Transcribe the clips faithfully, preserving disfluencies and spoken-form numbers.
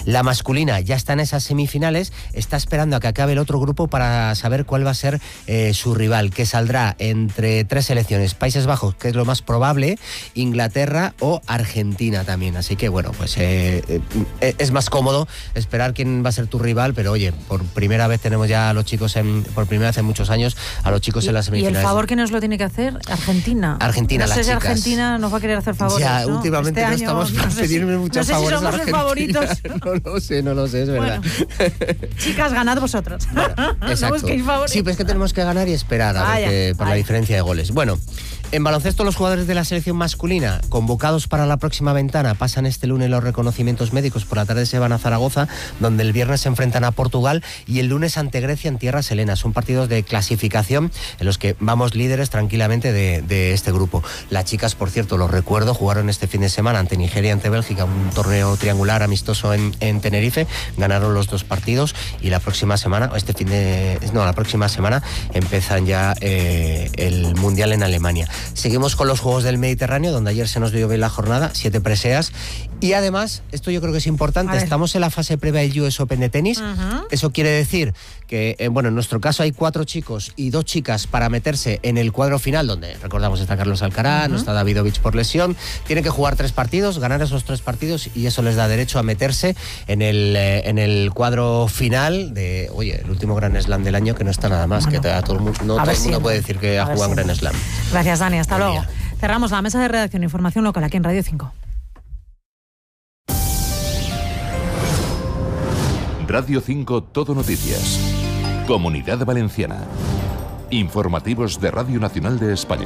La masculina ya está en esas semifinales, está esperando a que acabe el otro grupo para saber cuál va a ser eh, su rival, que saldrá entre tres selecciones: Países Bajos, que es lo más probable, Inglaterra o Argentina también. Así que bueno, pues eh, eh, es más cómodo esperar quién va a ser tu rival, pero oye, por primera vez tenemos ya a los chicos, en, por primera vez en muchos años, a los chicos y, en las semifinales. ¿Y el favor que nos lo tiene que hacer? Argentina. Argentina, no las sé si chicas. Argentina nos va a querer hacer favores, Ya, ¿no? últimamente este no año, estamos para no sé pedirme si, muchos no sé favores si somos a los Argentina. favoritos. No lo sé, no lo sé, es verdad. Bueno, chicas, ganad vosotros. Bueno, exacto. No busquéis favores. Sí, pues es que tenemos que ganar y esperar a Vaya, ver que, por vaya. la diferencia de goles. Bueno, en baloncesto, los jugadores de la selección masculina convocados para la próxima ventana pasan este lunes los reconocimientos médicos. Por la tarde se van a Zaragoza, donde el viernes se enfrentan a Portugal, y el lunes ante Grecia en tierras helenas. Son partidos de clasificación en los que vamos líderes tranquilamente de, de este grupo. Las chicas, por cierto, los recuerdo, jugaron este fin de semana ante Nigeria, ante Bélgica, un torneo triangular amistoso en, en Tenerife. Ganaron los dos partidos y la próxima semana, este fin de... No, la próxima semana empiezan ya eh, el Mundial en Alemania. Seguimos con los Juegos del Mediterráneo, donde ayer se nos dio bien la jornada, siete preseas. Y además, esto yo creo que es importante, estamos en la fase previa del U S Open de tenis. Uh-huh. Eso quiere decir que, eh, bueno, en nuestro caso hay cuatro chicos y dos chicas para meterse en el cuadro final, donde recordamos está Carlos Alcaraz, uh-huh. no está Davidovich por lesión. Tienen que jugar tres partidos, ganar esos tres partidos, y eso les da derecho a meterse en el, eh, en el cuadro final de, oye, el último Grand Slam del año, que no está nada más, bueno, que a todo el mundo, no todo el mundo puede decir que ha jugado un Grand Slam. Gracias, Dani, hasta luego. Cerramos la mesa de redacción e información local aquí en Radio cinco. Radio cinco Todo Noticias. Comunidad Valenciana. Informativos de Radio Nacional de España.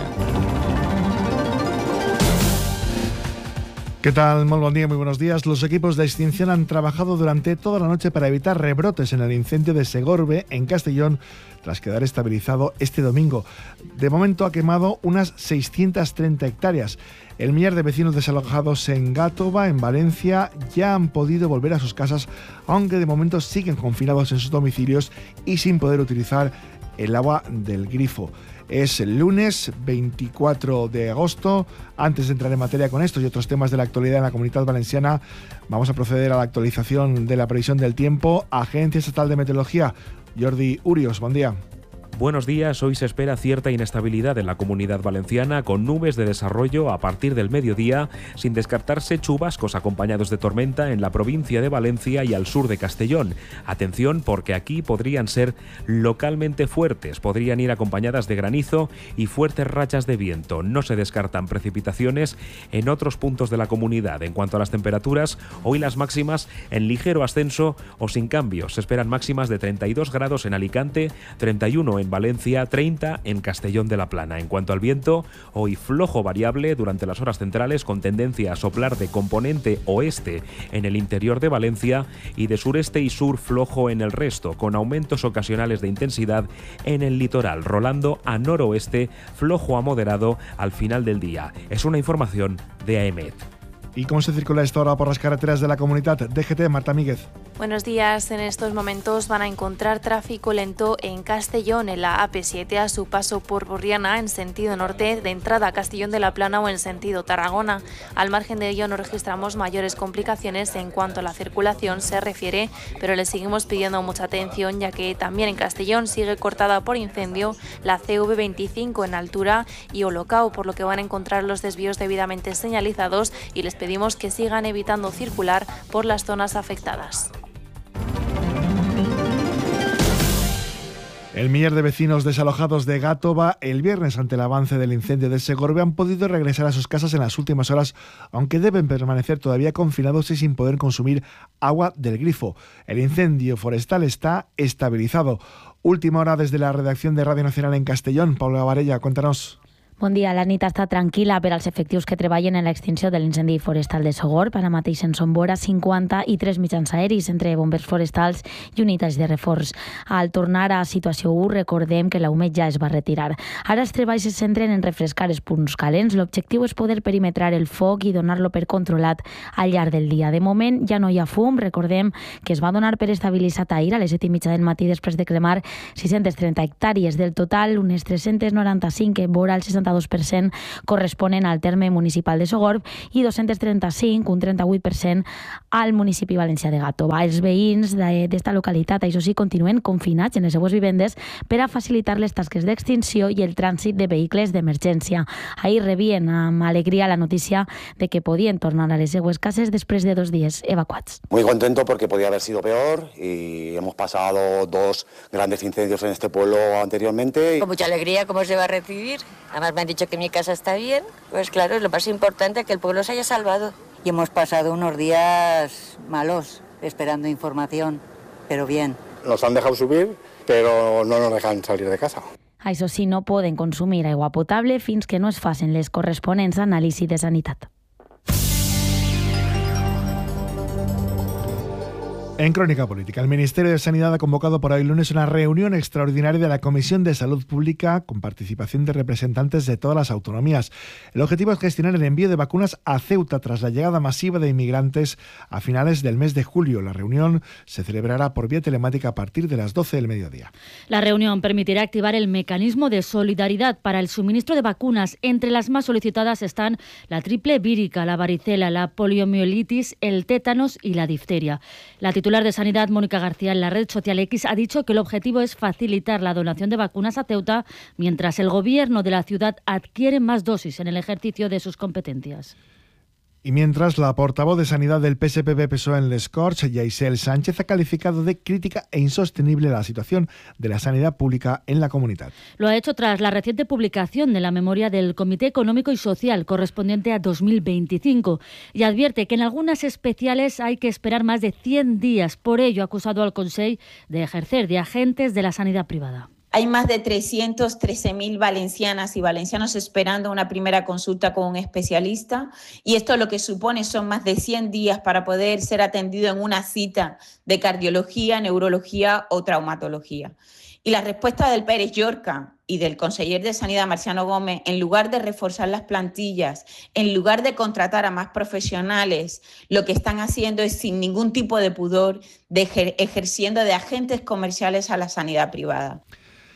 ¿Qué tal? Muy buen día, muy buenos días. Los equipos de extinción han trabajado durante toda la noche para evitar rebrotes en el incendio de Segorbe, en Castellón, tras quedar estabilizado este domingo. De momento ha quemado unas seiscientas treinta hectáreas. El millar de vecinos desalojados en Gátova, en Valencia, ya han podido volver a sus casas, aunque de momento siguen confinados en sus domicilios y sin poder utilizar el agua del grifo. Es el lunes veinticuatro de agosto. Antes de entrar en materia con estos y otros temas de la actualidad en la Comunidad Valenciana, vamos a proceder a la actualización de la previsión del tiempo. Agencia Estatal de Meteorología, Jordi Urios, buen día. Buenos días, hoy se espera cierta inestabilidad en la Comunidad Valenciana, con nubes de desarrollo a partir del mediodía, sin descartarse chubascos acompañados de tormenta en la provincia de Valencia y al sur de Castellón. Atención, porque aquí podrían ser localmente fuertes, podrían ir acompañadas de granizo y fuertes rachas de viento. No se descartan precipitaciones en otros puntos de la comunidad. En cuanto a las temperaturas, hoy las máximas en ligero ascenso o sin cambios. Se esperan máximas de treinta y dos grados en Alicante, treinta y uno en Valencia, treinta en Castellón de la Plana. En cuanto al viento, hoy flojo variable durante las horas centrales, con tendencia a soplar de componente oeste en el interior de Valencia y de sureste y sur flojo en el resto, con aumentos ocasionales de intensidad en el litoral, rolando a noroeste, flojo a moderado al final del día. Es una información de A E M E T. ¿Y cómo se circula esta hora por las carreteras de la comunidad? D G T, Marta Míguez. Buenos días. En estos momentos van a encontrar tráfico lento en Castellón, en la A P siete, a su paso por Borriana, en sentido norte, de entrada a Castellón de la Plana o en sentido Tarragona. Al margen de ello no registramos mayores complicaciones en cuanto a la circulación se refiere, pero le seguimos pidiendo mucha atención, ya que también en Castellón sigue cortada por incendio la C V veinticinco en Altura y Olocau, por lo que van a encontrar los desvíos debidamente señalizados y les pedimos que sigan evitando circular por las zonas afectadas. El millar de vecinos desalojados de Gátova el viernes ante el avance del incendio de Segorbe han podido regresar a sus casas en las últimas horas, aunque deben permanecer todavía confinados y sin poder consumir agua del grifo. El incendio forestal está estabilizado. Última hora desde la redacción de Radio Nacional en Castellón. Paula Varella, cuéntanos. Bon dia. La nit està tranquil·la per als efectius que treballen en l'extinció de l'incendi forestal de Sogorb. Ara mateix en són vora cinquanta i tres mitjans aeris entre bombers forestals i unitats de reforç. Al tornar a situació u, recordem que l'U M E T ja es va retirar. Ara els treballs se centren en refrescar els punts calents. L'objectiu és poder perimetrar el foc i donar-lo per controlat al llarg del dia. De moment ja no hi ha fum. Recordem que es va donar per estabilitzat ahir a les set i mitja del matí després de cremar sis-centes trenta hectàrees. Del total, unes tres-centes noranta-cinc vora el seixanta trenta-dos per cent, corresponen al terme municipal de Sogorb i dos-cents trenta-cinc, un trenta-vuit per cent, al municipi valencià de Gàtova. Els veïns d'esta localitat, això sí, continuen confinats en les seues vivendes per a facilitar les tasques d'extinció i el trànsit de vehicles d'emergència. Ahir rebien amb alegria la notícia de que podien tornar a les seues cases després de dos dies evacuats. Muy contento porque podía haber sido peor y hemos pasado dos grandes incendios en este pueblo anteriormente. Con mucha alegría, ¿cómo se va a recibir? Además me han dicho que mi casa está bien. Pues claro, es lo más importante, que el pueblo se haya salvado. Y hemos pasado unos días malos, esperando información, pero bien. Nos han dejado subir, pero no nos dejan salir de casa. Això sí, no poden consumir aigua potable fins que no es facin les corresponents anàlisis de sanitat. En Crónica Política, el Ministerio de Sanidad ha convocado por hoy lunes una reunión extraordinaria de la Comisión de Salud Pública con participación de representantes de todas las autonomías. El objetivo es gestionar el envío de vacunas a Ceuta tras la llegada masiva de inmigrantes a finales del mes de julio. La reunión se celebrará por vía telemática a partir de las doce del mediodía. La reunión permitirá activar el mecanismo de solidaridad para el suministro de vacunas. Entre las más solicitadas están la triple vírica, la varicela, la poliomielitis, el tétanos y la difteria. La titular de Sanidad, Mónica García, en la red social X, ha dicho que el objetivo es facilitar la donación de vacunas a Ceuta mientras el gobierno de la ciudad adquiere más dosis en el ejercicio de sus competencias. Y mientras, la portavoz de Sanidad del P S P B P S O E en Les Corts, Yaisel Sánchez, ha calificado de crítica e insostenible la situación de la sanidad pública en la comunidad. Lo ha hecho tras la reciente publicación de la memoria del Comité Económico y Social correspondiente a dos mil veinticinco y advierte que en algunas especiales hay que esperar más de cien días. Por ello, ha acusado al Consell de ejercer de agentes de la sanidad privada. Hay más de trescientos trece mil valencianas y valencianos esperando una primera consulta con un especialista y esto lo que supone son más de cien días para poder ser atendido en una cita de cardiología, neurología o traumatología. Y la respuesta del Pérez Llorca y del conseller de Sanidad, Marciano Gómez, en lugar de reforzar las plantillas, en lugar de contratar a más profesionales, lo que están haciendo es, sin ningún tipo de pudor, de ejer- ejerciendo de agentes comerciales a la sanidad privada.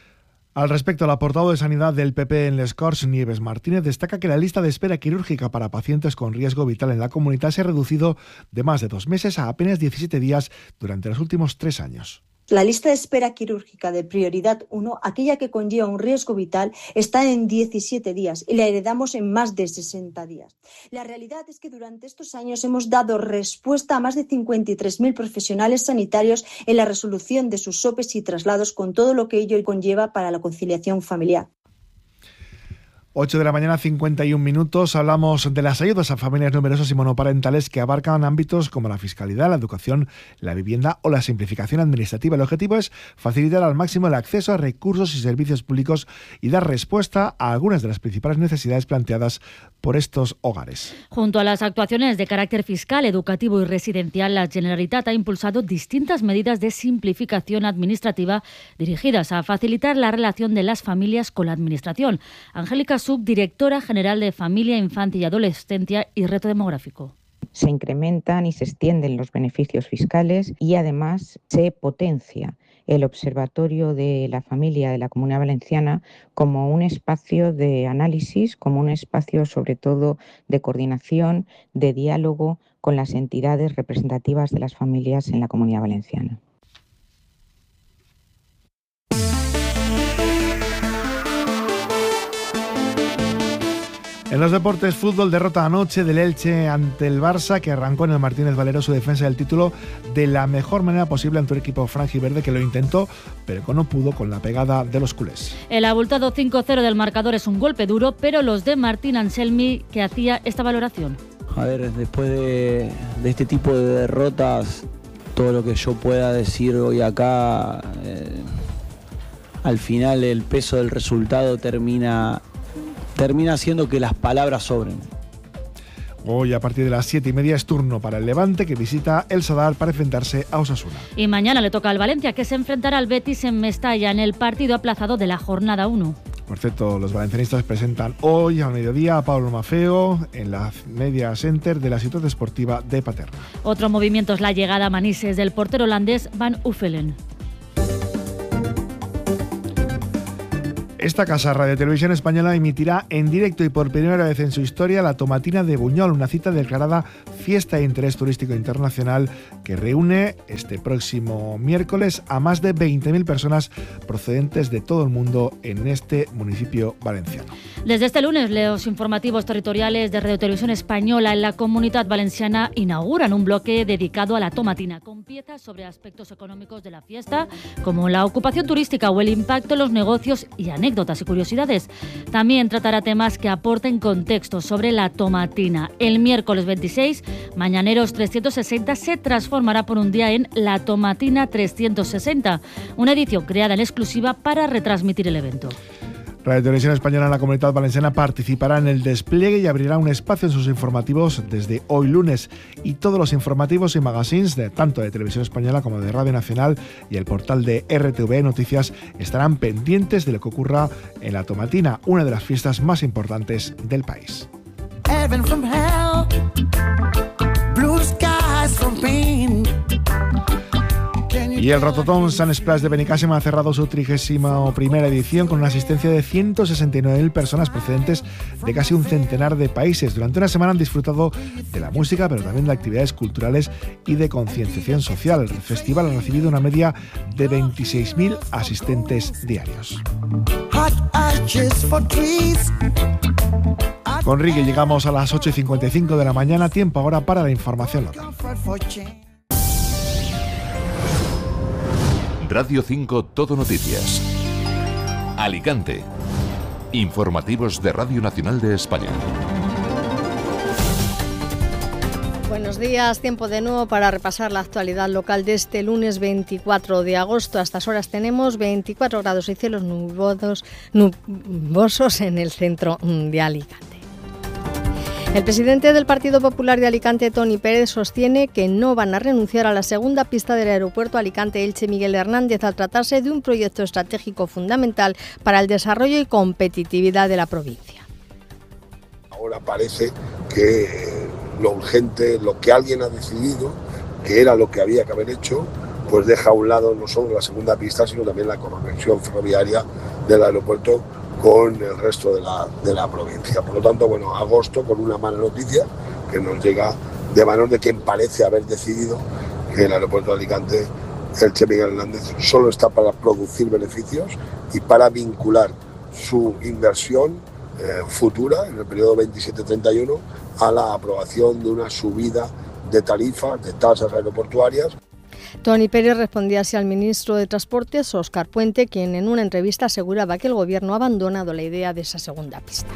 Al respecto, la portavoz de Sanidad del P P en Les Corts, Nieves Martínez, destaca que la lista de espera quirúrgica para pacientes con riesgo vital en la comunidad se ha reducido de más de dos meses a apenas diecisiete días durante los últimos tres años. La lista de espera quirúrgica de prioridad uno, aquella que conlleva un riesgo vital, está en diecisiete días y la heredamos en más de sesenta días. La realidad es que durante estos años hemos dado respuesta a más de cincuenta y tres mil profesionales sanitarios en la resolución de sus sopes y traslados, con todo lo que ello conlleva para la conciliación familiar. ocho de la mañana, cincuenta y un minutos. Hablamos de las ayudas a familias numerosas y monoparentales que abarcan ámbitos como la fiscalidad, la educación, la vivienda o la simplificación administrativa. El objetivo es facilitar al máximo el acceso a recursos y servicios públicos y dar respuesta a algunas de las principales necesidades planteadas por estos hogares. Junto a las actuaciones de carácter fiscal, educativo y residencial, la Generalitat ha impulsado distintas medidas de simplificación administrativa dirigidas a facilitar la relación de las familias con la administración. Angélica Subdirectora General de Familia, Infancia y Adolescencia y Reto Demográfico. Se incrementan y se extienden los beneficios fiscales y además se potencia el Observatorio de la Familia de la Comunidad Valenciana como un espacio de análisis, como un espacio sobre todo de coordinación, de diálogo con las entidades representativas de las familias en la Comunidad Valenciana. En los deportes, fútbol, derrota anoche del Elche ante el Barça, que arrancó en el Martínez Valero su defensa del título de la mejor manera posible ante un equipo franjiverde que lo intentó, pero que no pudo con la pegada de los culés. El abultado cinco cero del marcador es un golpe duro, pero los de Martín Anselmi, que hacía esta valoración. A ver, después de, de este tipo de derrotas, todo lo que yo pueda decir hoy acá, eh, al final el peso del resultado termina... termina haciendo que las palabras sobren. Hoy a partir de las siete y media es turno para el Levante, que visita el Sadar para enfrentarse a Osasuna. Y mañana le toca al Valencia, que se enfrentará al Betis en Mestalla en el partido aplazado de la jornada uno. Por cierto, los valencianistas presentan hoy al mediodía a Pablo Mafeo en la Media Center de la Ciutat Esportiva de Paterna. Otro movimiento es la llegada a Manises del portero holandés Van Uffelen. Esta casa, Radio Televisión Española, emitirá en directo y por primera vez en su historia la Tomatina de Buñol, una cita declarada fiesta de interés turístico internacional que reúne este próximo miércoles a más de veinte mil personas procedentes de todo el mundo en este municipio valenciano. Desde este lunes, los informativos territoriales de Radio Televisión Española en la Comunidad Valenciana inauguran un bloque dedicado a la Tomatina, con piezas sobre aspectos económicos de la fiesta, como la ocupación turística o el impacto en los negocios y anécdotas y curiosidades. También tratará temas que aporten contexto sobre la Tomatina. El miércoles veintiséis, Mañaneros trescientos sesenta se transformará por un día en La Tomatina trescientos sesenta, una edición creada en exclusiva para retransmitir el evento. Radio Televisión Española en la Comunidad Valenciana participará en el despliegue y abrirá un espacio en sus informativos desde hoy lunes. Y todos los informativos y magazines, de tanto de Televisión Española como de Radio Nacional y el portal de R T V Noticias, estarán pendientes de lo que ocurra en la Tomatina, una de las fiestas más importantes del país. Heaven from hell, blue skies from pain. Y el Rototón Sun Splash de Benicàssim ha cerrado su trigésima primera edición con una asistencia de ciento sesenta y nueve mil personas procedentes de casi un centenar de países. Durante una semana han disfrutado de la música, pero también de actividades culturales y de concienciación social. El festival ha recibido una media de veintiséis mil asistentes diarios. Con Ricky llegamos a las ocho y cincuenta y cinco de la mañana, tiempo ahora para la información local. Radio cinco Todo Noticias. Alicante. Informativos de Radio Nacional de España. Buenos días, tiempo de nuevo para repasar la actualidad local de este lunes veinticuatro de agosto. A estas horas tenemos veinticuatro grados y cielos nubosos, nubosos en el centro de Alicante. El presidente del Partido Popular de Alicante, Toni Pérez, sostiene que no van a renunciar a la segunda pista del aeropuerto Alicante-Elche Miguel Hernández al tratarse de un proyecto estratégico fundamental para el desarrollo y competitividad de la provincia. Ahora parece que lo urgente, lo que alguien ha decidido, que era lo que había que haber hecho, pues deja a un lado no solo la segunda pista, sino también la conexión ferroviaria del aeropuerto con el resto de la, de la provincia. Por lo tanto, bueno, agosto con una mala noticia que nos llega de manos de quien parece haber decidido que el aeropuerto de Alicante, Elche Miguel Hernández, solo está para producir beneficios y para vincular su inversión eh, futura en el periodo veintisiete treinta y uno a la aprobación de una subida de tarifas, de tasas aeroportuarias. Toni Pérez respondía así al ministro de Transportes, Óscar Puente, quien en una entrevista aseguraba que el Gobierno ha abandonado la idea de esa segunda pista.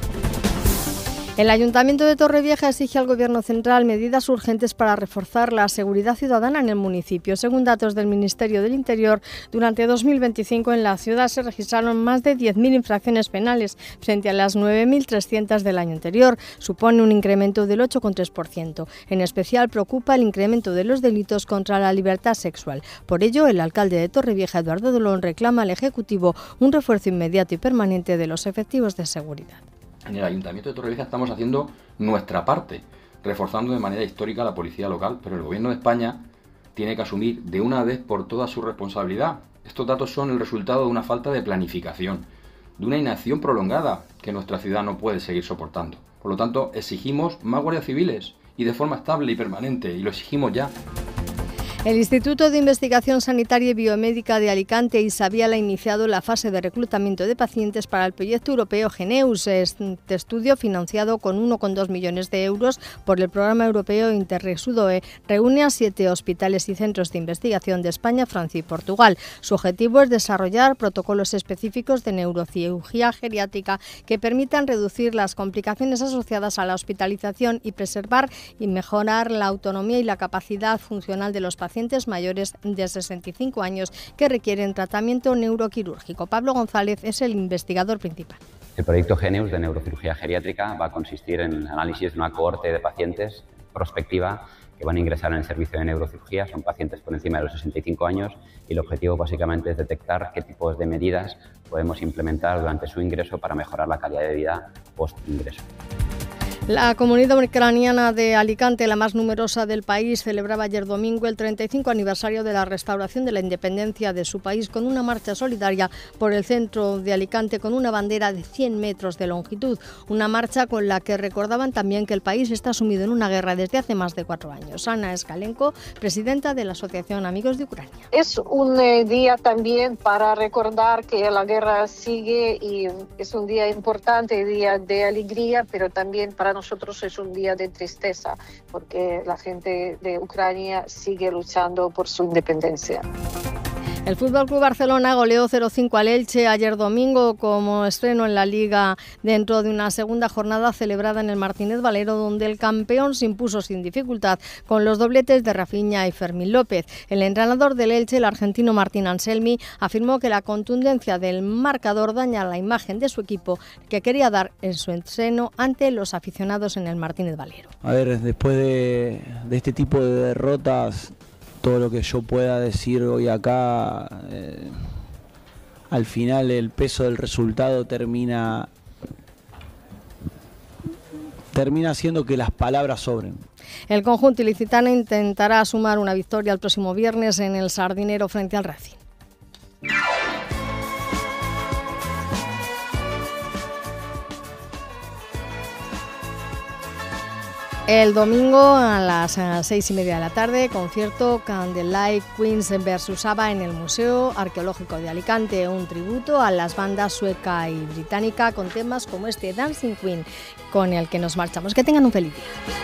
El Ayuntamiento de Torrevieja exige al Gobierno central medidas urgentes para reforzar la seguridad ciudadana en el municipio. Según datos del Ministerio del Interior, durante dos mil veinticinco en la ciudad se registraron más de diez mil infracciones penales frente a las nueve mil trescientas del año anterior. Supone un incremento del ocho coma tres por ciento. En especial preocupa el incremento de los delitos contra la libertad sexual. Por ello, el alcalde de Torrevieja, Eduardo Dolón, reclama al Ejecutivo un refuerzo inmediato y permanente de los efectivos de seguridad. En el Ayuntamiento de Torrevieja estamos haciendo nuestra parte, reforzando de manera histórica la policía local, pero el Gobierno de España tiene que asumir de una vez por todas su responsabilidad. Estos datos son el resultado de una falta de planificación, de una inacción prolongada que nuestra ciudad no puede seguir soportando. Por lo tanto, exigimos más guardias civiles y de forma estable y permanente, y lo exigimos ya. El Instituto de Investigación Sanitaria y Biomédica de Alicante, Isabial, ha iniciado la fase de reclutamiento de pacientes para el proyecto europeo Geneus. Este estudio, financiado con uno coma dos millones de euros por el programa europeo Interreg-Sudoe, reúne a siete hospitales y centros de investigación de España, Francia y Portugal. Su objetivo es desarrollar protocolos específicos de neurocirugía geriátrica que permitan reducir las complicaciones asociadas a la hospitalización y preservar y mejorar la autonomía y la capacidad funcional de los pacientes pacientes mayores de sesenta y cinco años que requieren tratamiento neuroquirúrgico. Pablo González es el investigador principal. El proyecto Geneus de neurocirugía geriátrica va a consistir en el análisis de una cohorte de pacientes prospectiva que van a ingresar en el servicio de neurocirugía. Son pacientes por encima de los sesenta y cinco años y el objetivo básicamente es detectar qué tipos de medidas podemos implementar durante su ingreso para mejorar la calidad de vida post-ingreso. La comunidad ucraniana de Alicante, la más numerosa del país, celebraba ayer domingo el treinta y cinco aniversario de la restauración de la independencia de su país con una marcha solidaria por el centro de Alicante con una bandera de cien metros de longitud. Una marcha con la que recordaban también que el país está sumido en una guerra desde hace más de cuatro años. Ana Escalenco, presidenta de la Asociación Amigos de Ucrania. Es un eh, día también para recordar que la guerra sigue y es un día importante, día de alegría, pero también para nosotros es un día de tristeza porque la gente de Ucrania sigue luchando por su independencia. El F C Barcelona goleó cero cinco al Elche ayer domingo como estreno en la Liga dentro de una segunda jornada celebrada en el Martínez Valero, donde el campeón se impuso sin dificultad con los dobletes de Rafinha y Fermín López. El entrenador del Elche, el argentino Martín Anselmi, afirmó que la contundencia del marcador daña la imagen de su equipo que quería dar en su estreno ante los aficionados en el Martínez Valero. A ver, después de, de este tipo de derrotas, todo lo que yo pueda decir hoy acá, eh, al final el peso del resultado termina, termina haciendo que las palabras sobren. El conjunto ilicitano intentará sumar una victoria el próximo viernes en el Sardinero frente al Racing. El domingo a las seis y media de la tarde, concierto Candlelight Queens versus ABBA en el Museo Arqueológico de Alicante, un tributo a las bandas sueca y británica con temas como este Dancing Queen, con el que nos marchamos. Que tengan un feliz día.